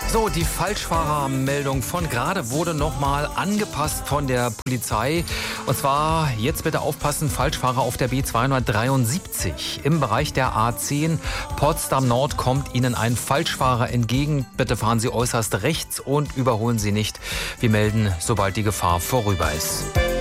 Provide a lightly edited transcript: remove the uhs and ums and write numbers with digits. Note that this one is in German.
So, die Falschfahrermeldung von gerade wurde nochmal angepasst von der Polizei. Und zwar, jetzt bitte aufpassen, Falschfahrer auf der B273. Im Bereich der A10 Potsdam Nord kommt Ihnen ein Falschfahrer entgegen. Bitte fahren Sie äußerst rechts und überholen Sie nicht. Wir melden, sobald die Gefahr vorüber ist.